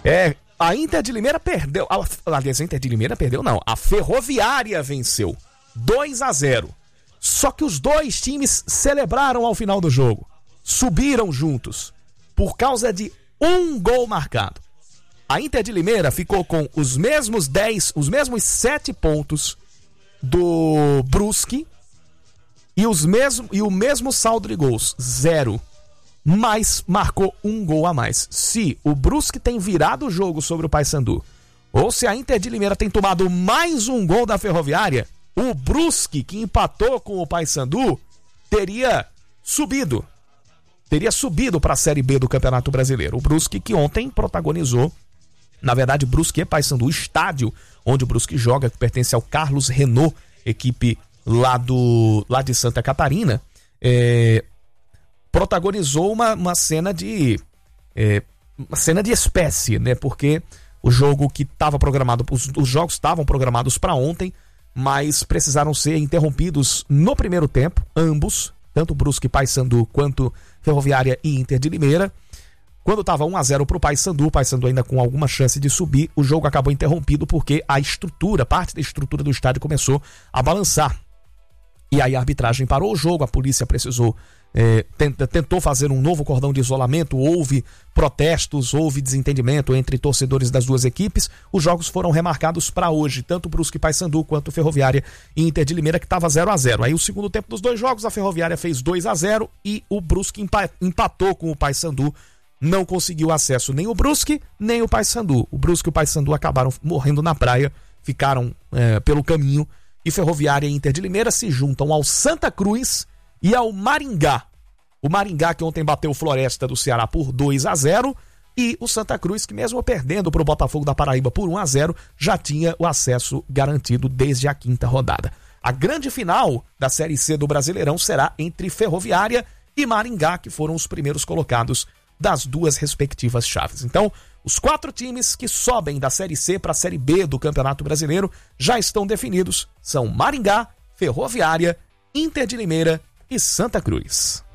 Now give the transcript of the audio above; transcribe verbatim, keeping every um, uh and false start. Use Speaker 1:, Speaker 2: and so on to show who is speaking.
Speaker 1: É, a Inter de Limeira perdeu. Aliás, a Inter de Limeira perdeu, não. A Ferroviária venceu dois a zero. Só que os dois times celebraram ao final do jogo. Subiram juntos. Por causa de um gol marcado. A Inter de Limeira ficou com os mesmos dez, os mesmos sete pontos do Brusque e, os mesmo, e o mesmo saldo de gols, zero. Mas marcou um gol a mais. Se o Brusque tem virado o jogo sobre o Paysandu, ou se a Inter de Limeira tem tomado mais um gol da Ferroviária, o Brusque, que empatou com o Paysandu, teria subido. Teria subido para a Série B do Campeonato Brasileiro. O Brusque que ontem protagonizou, na verdade, Brusque e Paysandu, o estádio onde o Brusque joga, que pertence ao Carlos Renault, equipe lá, do, lá de Santa Catarina, é, protagonizou uma, uma cena de é, uma cena de espécie, né? Porque o jogo que estava programado, os, os jogos estavam programados para ontem, mas precisaram ser interrompidos no primeiro tempo, ambos, tanto Brusque, Paysandu, quanto Ferroviária e Inter de Limeira. Quando estava um a zero para o Paysandu, o Paysandu ainda com alguma chance de subir, o jogo acabou interrompido porque a estrutura, parte da estrutura do estádio começou a balançar. E aí a arbitragem parou o jogo, a polícia precisou, é, tentou fazer um novo cordão de isolamento, houve protestos, houve desentendimento entre torcedores das duas equipes. Os jogos foram remarcados para hoje, tanto Brusque e Paysandu quanto Ferroviária e Inter de Limeira, que estava zero a zero. Aí o segundo tempo dos dois jogos, a Ferroviária fez dois a zero e o Brusque empatou com o Paysandu. Não conseguiu acesso nem o Brusque, nem o Paysandu. O Brusque e o Paysandu acabaram morrendo na praia, ficaram é, pelo caminho. E Ferroviária e Inter de Limeira se juntam ao Santa Cruz e ao Maringá. O Maringá que ontem bateu o Floresta do Ceará por dois a zero e o Santa Cruz que mesmo perdendo para o Botafogo da Paraíba por um a zero já tinha o acesso garantido desde a quinta rodada. A grande final da Série C do Brasileirão será entre Ferroviária e Maringá, que foram os primeiros colocados das duas respectivas chaves. Então, os quatro times que sobem da Série C para a Série B do Campeonato Brasileiro já estão definidos. São Maringá, Ferroviária, Inter de Limeira e Santa Cruz.